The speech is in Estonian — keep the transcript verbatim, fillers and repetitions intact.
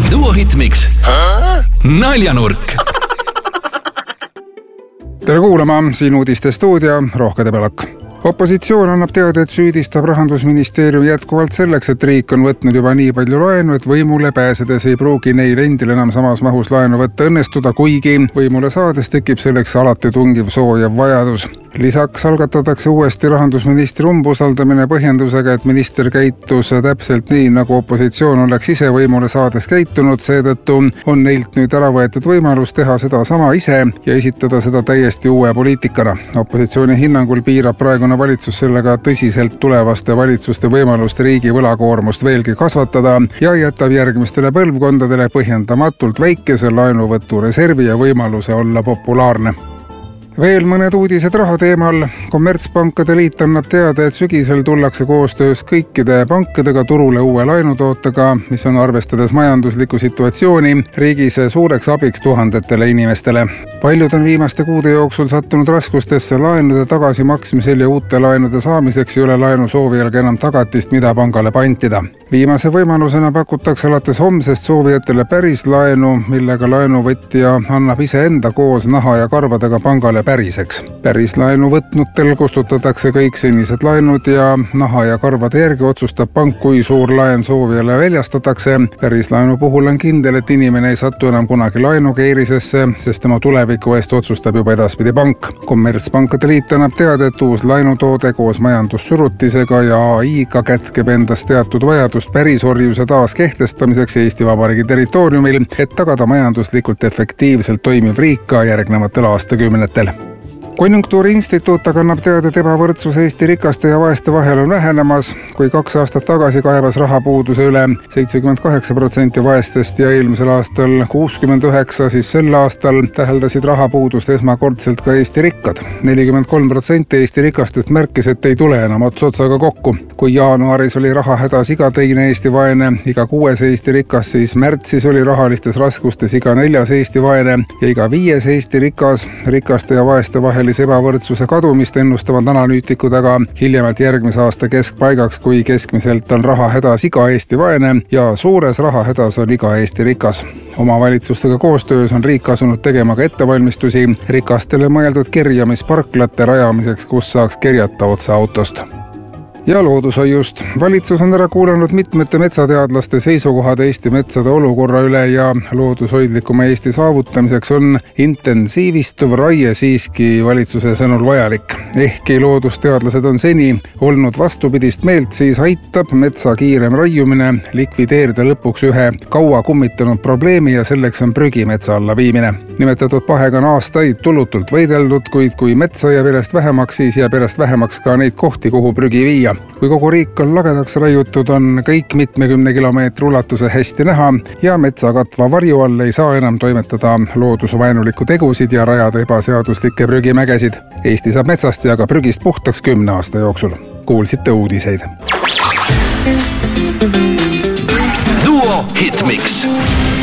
Duo Hitmix naljanurk. Tere kuulama, siin uudiste stuudio Rohke Debelak. Opositsioon annab teada, et süüdistab Rahandusministeerium jätkuvalt selleks, et riik on võtnud juba nii palju laenu, et võimule pääsedes ei pruugi neil endil enam samas mahus laenu võtta õnnestuda, kuigi võimule saades tekib selleks alati tungiv soov ja vajadus. Lisaks algatatakse uuesti rahandusministri umbusaldamine põhjendusega, et minister käitus täpselt nii, nagu opositsioon oleks ise võimule saades käitunud, seetõttu on neilt nüüd ära võetud võimalus teha seda sama ise ja esitada seda täiesti uue poliitikana. Opositsiooni hinnangul piirab praegune valitsus sellega tõsiselt tulevaste valitsuste võimalust riigi võlakoormust veelgi kasvatada ja jätab järgmistele põlvkondadele põhjendamatult väikese laenuvõtu reservi ja võimaluse olla populaarne. Veel mõned uudised raha teemal. Kommertspankade liit annab teada, et sügisel tullakse koostöös kõikide pankadega turule uue laenutootega, mis on arvestades majanduslikku situatsiooni riigis suureks abiks tuhandetele inimestele. Paljud on viimaste kuude jooksul sattunud raskustesse laenude tagasimaksmisel ja uute laenude saamiseks ei ole laenu soovijalga enam tagatist, mida pangale pantida. Viimase võimalusena pakutakse alates homsest soovijatele päris laenu, millega laenuvõtja annab iseenda koos naha ja karvadega pangale päriseks. Päris laenu võtnutel kustutatakse kõik senised laenud ja naha ja karvade järgi otsustab pank, kui suur laen soovijale väljastatakse. Päris laenu puhul on kindel, et inimene ei satu enam kunagi laenukeerisesse, sest tema tuleviku eest otsustab juba edaspidi pank. Kommertspankade liit annab teada, et uus laenutoode koos majandussurutisega ja A I-ga kätkeb endas teatud vajadust pärisorjuse taas kehtestamiseks Eesti Vabariigi territooriumil, et tagada majanduslikult efektiivselt toimiv riik ka järgnevatel aastakümnetel. Konjunktuuriinstituut aga annab teada, et ebavõrdsus Eesti rikaste ja vaeste vahel on vähenemas. Kui kaks aastat tagasi kaebas rahapuuduse üle seitsekümmend kaheksa protsenti vaestest ja eelmisel aastal kuuskümmend üheksa, siis sel aastal täheldasid rahapuudust esmakordselt ka Eesti rikkad. nelikümmend kolm protsenti Eesti rikastest märkis, et ei tule enam ots otsaga kokku. Kui jaanuaris oli raha hädas iga teine Eesti vaene, iga kuues Eesti rikas, siis märtsis oli rahalistes raskustes iga neljas Eesti vaene ja iga viies Eesti rikas. Rikaste ja vaeste vahel ebavõrdsuse kadumist ennustavad analüütikud aga hiljemalt järgmise aasta keskpaigaks, kui keskmiselt on raha hädas iga Eesti vaene ja suures raha hädas on iga Eesti rikas. Omavalitsustega koostöös on riik asunud tegema ka ettevalmistusi rikastele mõeldud kerjamisparklate rajamiseks, kus saaks kerjata otse autost. Ja loodushoiust. Valitsus on ära kuulanud mitmete metsateadlaste seisukohad Eesti metsade olukorra üle ja loodushoidlikuma Eesti saavutamiseks on intensiivistuv raie siiski valitsuse sõnul vajalik. Ehkki loodusteadlased on seni olnud vastupidist meelt, siis aitab metsa kiirem raiumine likvideerida lõpuks ühe kaua kummitanud probleemi ja selleks on prügi metsa alla viimine. Nimetatud pahega on aastaid tulutult võideldud, kuid kui metsa jääb järjest vähemaks, siis jääb järjest vähemaks ka neid kohti, kuhu prügi viia. Kui kogu riik on lagedaks raiutud, on kõik mitmekümne kilomeetri ulatuse hästi näha ja metsa katva varju all ei saa enam toimetada loodusvaenulikku tegusid ja rajada ebaseaduslikke prügimägesid. Eesti saab metsast ja ka prügist puhtaks kümne aasta jooksul. Kuulsite uudiseid. Duo Hitmix.